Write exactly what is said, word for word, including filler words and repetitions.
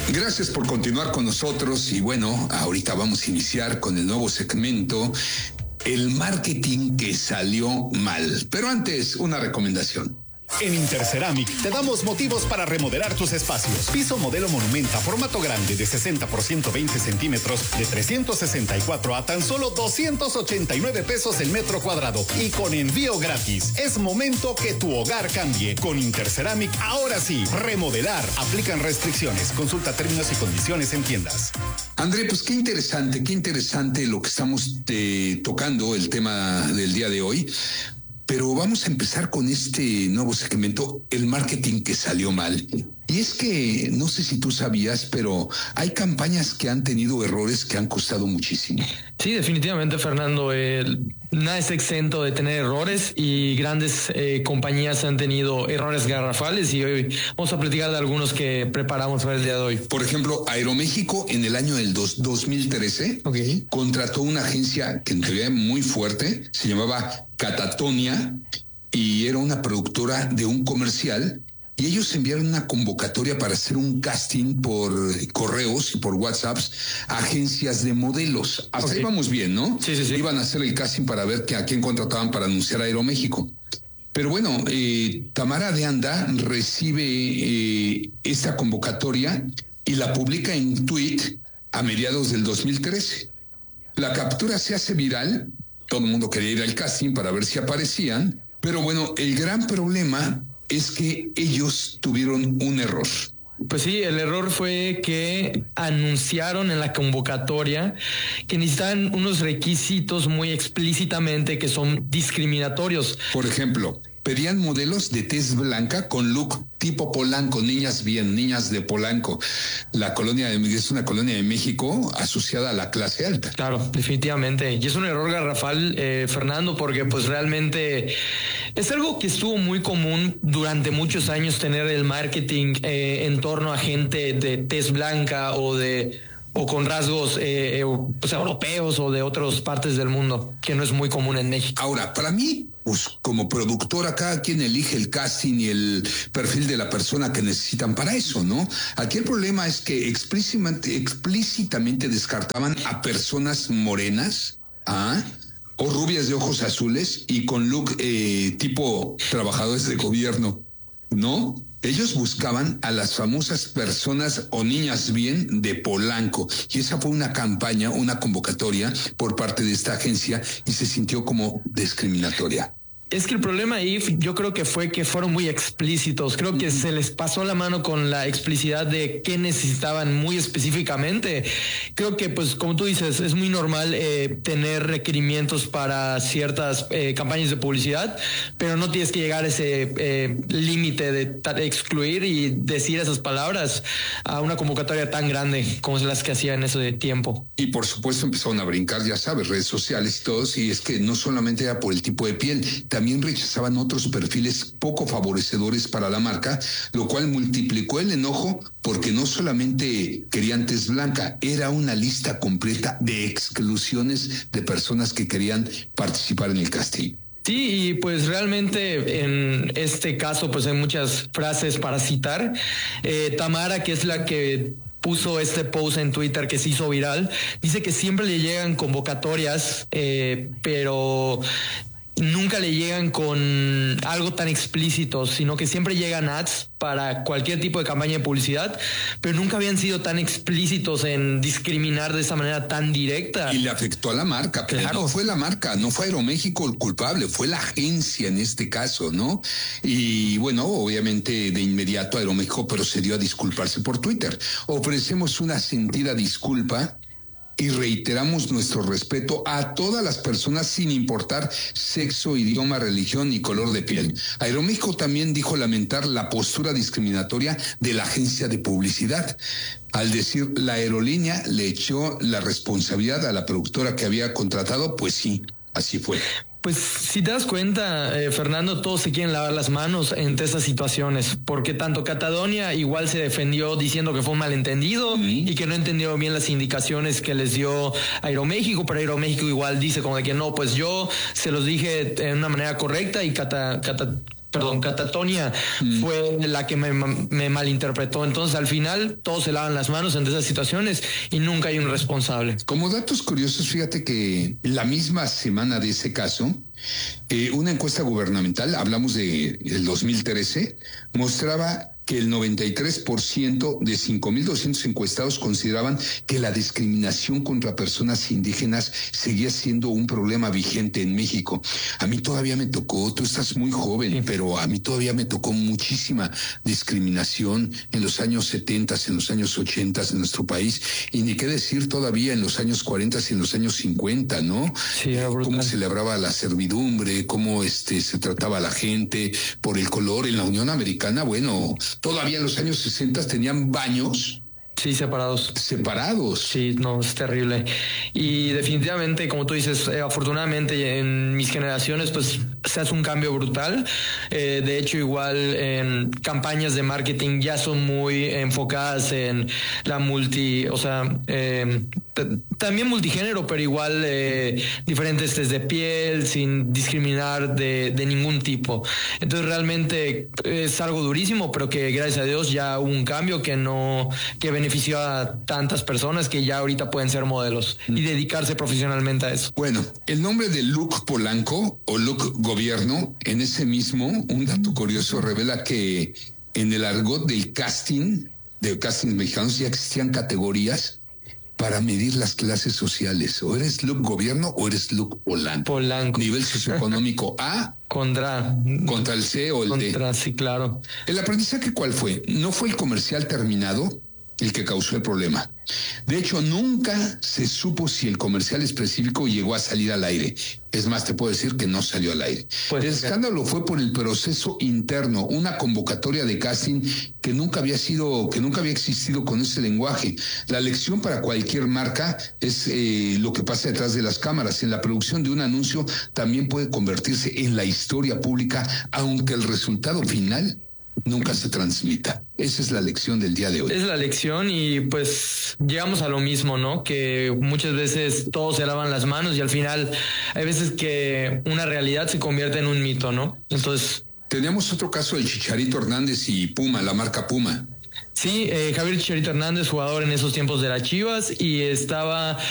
Gracias por continuar con nosotros y bueno, ahorita vamos a iniciar con el nuevo segmento, el marketing que salió mal. Pero antes, una recomendación. En Interceramic te damos motivos para remodelar tus espacios. Piso modelo Monumenta, formato grande de sesenta por ciento veinte centímetros, de trescientos sesenta y cuatro a tan solo doscientos ochenta y nueve pesos el metro cuadrado y con envío gratis. Es momento que tu hogar cambie. Con Interceramic, ahora sí, remodelar. Aplican restricciones. Consulta términos y condiciones en tiendas. André, pues qué interesante, qué interesante lo que estamos eh, tocando, el tema del día de hoy. Pero vamos a empezar con este nuevo segmento, el marketing que salió mal. Y es que, no sé si tú sabías, pero hay campañas que han tenido errores que han costado muchísimo. Sí, definitivamente, Fernando. Eh, nada es exento de tener errores y grandes eh, compañías han tenido errores garrafales y hoy vamos a platicar de algunos que preparamos para el día de hoy. Por ejemplo, Aeroméxico en el año del dos, dos mil trece okay. contrató una agencia que en realidad muy fuerte, se llamaba Catatonia y era una productora de un comercial. Y ellos enviaron una convocatoria para hacer un casting por correos y por WhatsApps a agencias de modelos. Hasta okay. ahí vamos bien, ¿no? Sí, sí, sí. Iban a hacer el casting para ver que a quién contrataban para anunciar a Aeroméxico. Pero bueno, eh, Tamara de Anda recibe eh, esta convocatoria y la publica en tweet a mediados del dos mil trece. La captura se hace viral, todo el mundo quería ir al casting para ver si aparecían, pero bueno, el gran problema es que ellos tuvieron un error. Pues sí, el error fue que anunciaron en la convocatoria que necesitan unos requisitos muy explícitamente que son discriminatorios. Por ejemplo, pedían modelos de tez blanca con look tipo Polanco, niñas bien, niñas de Polanco. La colonia de es una colonia de México asociada a la clase alta. Claro, definitivamente. Y es un error garrafal, eh, Fernando, porque pues realmente es algo que estuvo muy común durante muchos años tener el marketing eh, en torno a gente de tez blanca o de o con rasgos eh, pues, europeos o de otras partes del mundo, que no es muy común en México. Ahora, para mí, pues como productora, cada quien elige el casting y el perfil de la persona que necesitan para eso, ¿no? Aquí el problema es que explícitamente, explícitamente descartaban a personas morenas, ¿ah? o rubias de ojos azules y con look eh, tipo trabajadores de gobierno, ¿no? Ellos buscaban a las famosas personas o niñas bien de Polanco. Y esa fue una campaña, una convocatoria por parte de esta agencia y se sintió como discriminatoria. Es que el problema ahí yo creo que fue que fueron muy explícitos. Creo que se les pasó la mano con la explicidad de qué necesitaban muy específicamente. Creo que, pues, como tú dices, es muy normal eh, tener requerimientos para ciertas eh, campañas de publicidad, pero no tienes que llegar a ese eh, límite de, de excluir y decir esas palabras a una convocatoria tan grande como las que hacían en ese tiempo. Y por supuesto empezaron a brincar, ya sabes, redes sociales y todos, y es que no solamente era por el tipo de piel, también rechazaban otros perfiles poco favorecedores para la marca, lo cual multiplicó el enojo porque no solamente querían tez blanca, era una lista completa de exclusiones de personas que querían participar en el casting. Sí, y pues realmente en este caso pues hay muchas frases para citar. Eh, Tamara, que es la que puso este post en Twitter que se hizo viral, dice que siempre le llegan convocatorias, eh, pero nunca le llegan con algo tan explícito, sino que siempre llegan ads para cualquier tipo de campaña de publicidad, pero nunca habían sido tan explícitos en discriminar de esa manera tan directa. Y le afectó a la marca. Claro. No fue la marca, no fue Aeroméxico el culpable, fue la agencia en este caso, ¿no? Y bueno, obviamente de inmediato Aeroméxico procedió a disculparse por Twitter. Ofrecemos una sentida disculpa y reiteramos nuestro respeto a todas las personas sin importar sexo, idioma, religión y color de piel. Aeroméxico también dijo lamentar la postura discriminatoria de la agencia de publicidad. Al decir la aerolínea le echó la responsabilidad a la productora que había contratado, pues sí, así fue. Pues si te das cuenta, eh, Fernando, todos se quieren lavar las manos entre esas situaciones, porque tanto Catatonia igual se defendió diciendo que fue un malentendido mm. y que no entendió bien las indicaciones que les dio Aeroméxico, pero Aeroméxico igual dice como de que no, pues yo se los dije de una manera correcta y Cata, Cata perdón, Catatonia mm. fue la que me, me malinterpretó. Entonces, al final, todos se lavan las manos en esas situaciones y nunca hay un responsable. Como datos curiosos, fíjate que la misma semana de ese caso, eh, una encuesta gubernamental, hablamos de el dos mil trece, mostraba que el noventa y tres por ciento de cinco mil doscientos encuestados consideraban que la discriminación contra personas indígenas seguía siendo un problema vigente en México. A mí todavía me tocó, tú estás muy joven, sí, pero a mí todavía me tocó muchísima discriminación en los años setenta, en los años ochenta en nuestro país, y ni qué decir todavía en los años cuarenta y en los años cincuenta, ¿no? Sí, era brutal. Cómo se celebraba la servidumbre, cómo este se trataba a la gente por el color. En la Unión Americana, bueno, todavía en los años sesenta tenían baños. Sí, separados. Separados. Sí, no, es terrible. Y definitivamente, como tú dices, eh, afortunadamente en mis generaciones, pues se hace un cambio brutal. Eh, de hecho, igual en campañas de marketing ya son muy enfocadas en la multi, o sea, eh, t- también multigénero, pero igual eh, diferentes test de piel, sin discriminar de, de ningún tipo. Entonces, realmente es algo durísimo, pero que gracias a Dios ya hubo un cambio que no, que benefició a tantas personas que ya ahorita pueden ser modelos y dedicarse profesionalmente a eso. Bueno, el nombre de Look Polanco o Look Gobierno, en ese mismo, un dato curioso revela que en el argot del casting, de castings mexicanos, ya existían categorías para medir las clases sociales. O eres Look Gobierno o eres Look Polanco. Polanco. Nivel socioeconómico A. Contra. Contra el C o el contra, D. Contra, sí, claro. ¿El aprendizaje cuál fue? No fue el comercial terminado el que causó el problema. De hecho, nunca se supo si el comercial específico llegó a salir al aire. Es más, te puedo decir que no salió al aire. Pues, el escándalo fue por el proceso interno, una convocatoria de casting que nunca había sido, que nunca había existido con ese lenguaje. La lección para cualquier marca es eh, lo que pasa detrás de las cámaras. En la producción de un anuncio también puede convertirse en la historia pública, aunque el resultado final nunca se transmita. Esa es la lección del día de hoy. Es la lección y pues llegamos a lo mismo, ¿no? Que muchas veces todos se lavan las manos y al final hay veces que una realidad se convierte en un mito, ¿no? Entonces... Tenemos otro caso del Chicharito Hernández y Puma, la marca Puma. Sí, eh, Javier Chicharito Hernández, jugador en esos tiempos de las Chivas, y estaba